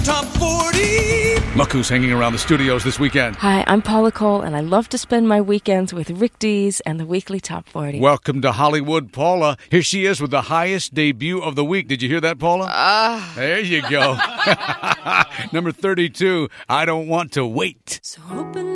Top 40. Look who's hanging around the studios this weekend. Hi, I'm Paula Cole, and I love to spend my weekends with Rick Dees and the Weekly Top 40. Welcome to Hollywood, Paula. Here she is with the highest debut of the week. Did you hear that, Paula? There you go. Number 32, I Don't Want to Wait. So open